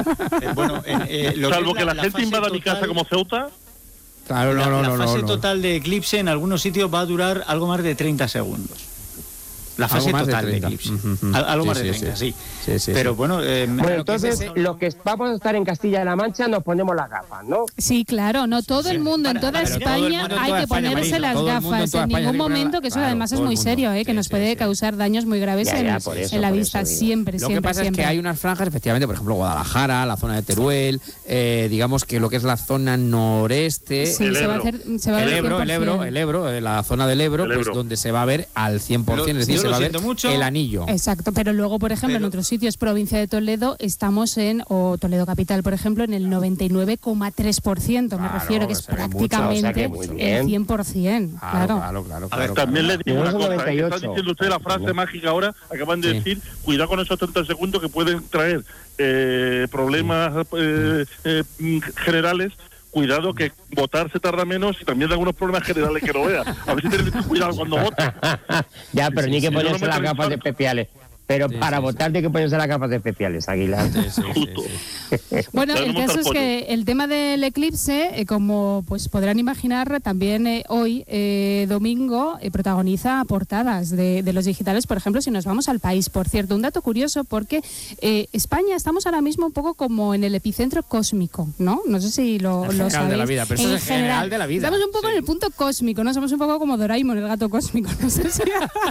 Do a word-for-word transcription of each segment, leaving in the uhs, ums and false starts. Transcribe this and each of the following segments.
Eh, bueno, eh, eh, lo Salvo que, que la, la, la gente invada total, mi casa como Ceuta. Claro, no, la, no, la no, fase no, no. total de eclipse en algunos sitios va a durar algo más de treinta segundos. La fase total de, de eclipse. Uh-huh. Algo sí, más de treinta, sí. sí. sí, sí Pero sí. bueno... Eh, bueno, entonces, que los que vamos a estar en Castilla-La Mancha nos ponemos las gafas, ¿no? Sí, claro, no todo el mundo, en toda España hay que ponerse las gafas en ningún momento, que eso además es muy serio, ¿eh? Que nos puede causar daños muy graves en la vista, siempre, siempre. Lo que pasa es que hay unas franjas, efectivamente, por ejemplo, Guadalajara, la zona de Teruel, eh, digamos que lo que es la zona noreste... Sí, se va a hacer... Se va a el, ver Ebro, el Ebro, el Ebro, la zona del Ebro, pues donde se va a ver al cien por ciento, es decir, se va a ver el anillo. Exacto, pero luego, por ejemplo, pero, en otros sitios, provincia de Toledo, estamos en, o Toledo capital, por ejemplo, en el noventa y nueve coma tres por ciento, me claro, refiero, que es prácticamente mucho, o sea que el cien por ciento. Claro, claro, claro, claro. A ver, claro también claro. le digo una cosa, ¿eh? Está diciendo usted la frase claro. mágica ahora, acaban de sí. decir, cuidado con esos treinta segundos que pueden traer eh, problemas eh, eh, generales. Cuidado que votar se tarda menos y también de algunos problemas generales que no veas. A ver si tienes cuidado cuando votes. Ya, pero sí, ni sí, que sí, ponerse no las gafas especiales. Pero sí, para sí, votar sí. hay que ponerse las gafas especiales, Aguilar. Sí, sí, sí, sí. Bueno, el caso es que el tema del eclipse, eh, como pues podrán imaginar, también eh, hoy, eh, domingo, eh, protagoniza portadas de, de los digitales, por ejemplo, si nos vamos al país. Por cierto, un dato curioso, porque eh, España estamos ahora mismo un poco como en el epicentro cósmico, ¿no? No sé si lo, lo sabéis. De la vida, pero eso es en general de la vida. Estamos un poco sí. en el punto cósmico, ¿no? Somos un poco como Doraemon, el gato cósmico. No sé si,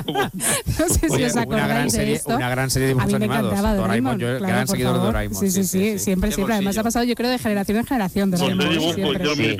no sé si Oye, os acordáis de esto. Una gran serie de dibujos animados. Doraemon, Doraemon, yo claro, gran seguidor favor. de Doraemon. Sí, sí, sí, sí, sí. siempre, sí, siempre. Además ha pasado, yo creo, de generación en generación. Doraemon, dibujo, siempre. Sí.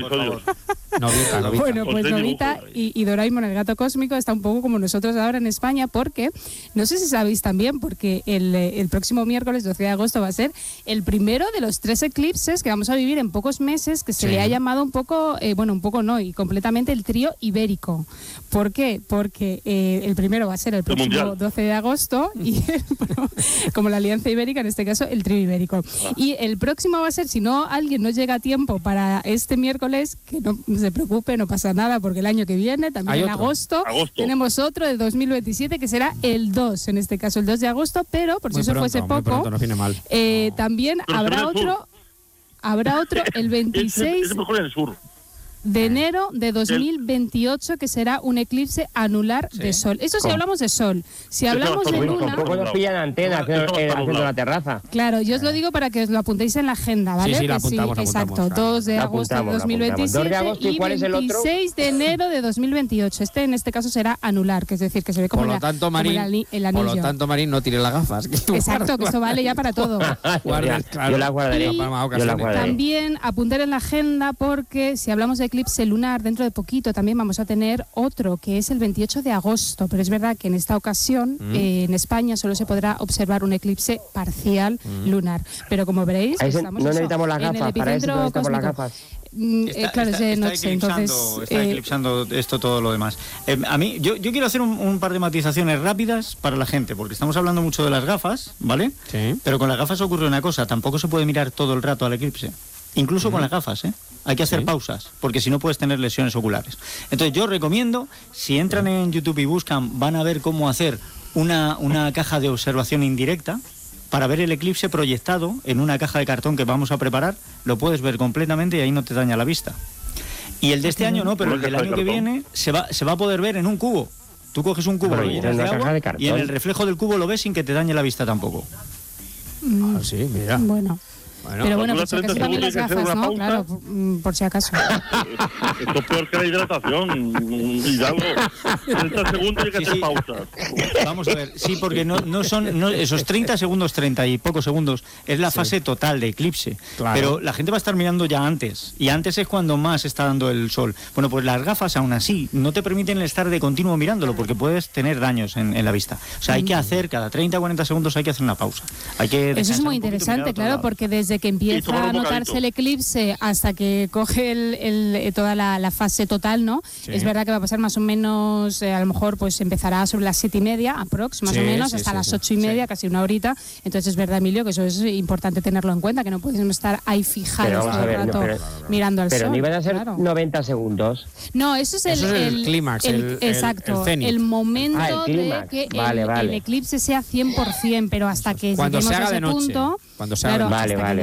Novita, Novita. Bueno, pues Novita y, y Doraemon, el gato cósmico, está un poco como nosotros ahora en España, porque, no sé si sabéis también, porque el, el próximo miércoles, doce de agosto, va a ser el primero de los tres eclipses que vamos a vivir en pocos meses, que se sí. le ha llamado un poco, eh, bueno, un poco no, y completamente el trío ibérico. ¿Por qué? Porque eh, el primero va a ser el próximo doce de agosto y el, bueno, como la Alianza Ibérica, en este caso el trío ibérico. Y el próximo va a ser, si no alguien no llega a tiempo para este miércoles, que no se preocupe, no pasa nada, porque el año que viene, también en agosto, agosto, tenemos otro de dos mil veintisiete que será el dos, en este caso el dos de agosto, pero por si eso fuese poco, pronto, no viene mal. Eh, no. también pero habrá otro, habrá otro el veintiséis... Es mejor en el sur. de enero de dos mil veintiocho, que será un eclipse anular sí. de sol. Eso si hablamos de sol. Si hablamos de luna... Tampoco nos pillan antenas haciendo la terraza. Claro, yo os lo digo para que os lo apuntéis en la agenda, ¿vale? Sí, sí, lo apuntamos, sí, exacto, apuntamos, claro. dos de agosto de dos mil veintisiete de agosto, ¿y, cuál es el otro? veintiséis de enero de dos mil veintiocho. Este en este caso será anular, que es decir, que se ve como, por lo la, tanto, como Marín, el, el anillo. Por lo tanto, Marín, no tire las gafas. Que exacto, que esto vale ya para todo. Guarda, claro. Yo la guardaré. Y yo la guardaré. También apuntar en la agenda, porque si hablamos de eclipse lunar, dentro de poquito también vamos a tener otro, que es el veintiocho de agosto, pero es verdad que en esta ocasión mm. eh, en España solo se podrá observar un eclipse parcial mm. lunar, pero como veréis se, estamos no eso, necesitamos las gafas, para eso no necesitamos las gafas. Mm, está, eh, claro, está, es de está noche, entonces está eh, eclipsando esto todo lo demás. Eh, a mí, yo, yo quiero hacer un, un par de matizaciones rápidas para la gente, porque estamos hablando mucho de las gafas, ¿vale? Sí. Pero con las gafas ocurre una cosa, tampoco se puede mirar todo el rato al eclipse. Incluso uh-huh. con las gafas, ¿eh? Hay que hacer ¿Sí? pausas, porque si no puedes tener lesiones oculares. Entonces yo recomiendo, si entran en YouTube y buscan, van a ver cómo hacer una, una caja de observación indirecta para ver el eclipse proyectado en una caja de cartón que vamos a preparar. Lo puedes ver completamente y ahí no te daña la vista. Y el de este año no, pero el del año que viene se va, se va a poder ver en un cubo. Tú coges un cubo, lo llenas de agua y en el reflejo del cubo lo ves sin que te dañe la vista tampoco. Mm. Ah, sí, mira. Bueno. Bueno, pero bueno, por si acaso también las gafas, ¿no? Claro, por si acaso. Esto es peor que la hidratación, Hidalgo. treinta segundos y hay que sí, hacer sí. pausas. Vamos a ver, sí, porque no, no son no, esos treinta segundos, treinta y pocos segundos, es la sí. fase total de eclipse. Claro. Pero la gente va a estar mirando ya antes, y antes es cuando más está dando el sol. Bueno, pues las gafas aún así no te permiten estar de continuo mirándolo, porque puedes tener daños en, en la vista. O sea, hay que hacer, cada treinta o cuarenta segundos hay que hacer una pausa. Hay que Eso es muy interesante, claro, porque desde que empieza a notarse el eclipse hasta que coge el, el, toda la, la fase total, ¿no? Sí. Es verdad que va a pasar más o menos, eh, a lo mejor pues empezará sobre las siete y media, aprox, más sí, o menos, sí, hasta sí, las ocho y media, sí. casi una horita. Entonces es verdad, Emilio, que eso es importante tenerlo en cuenta, que no podemos estar ahí fijados todo el rato no, pero, mirando al pero sol. Pero ni van a ser claro. noventa segundos. No, eso es el, eso es el, el clímax, el, el, exacto, el, el momento ah, el de que vale, el, vale. el eclipse sea cien por ciento, pero hasta que cuando lleguemos se haga a ese de noche, punto, cuando se haga claro, vale, vale.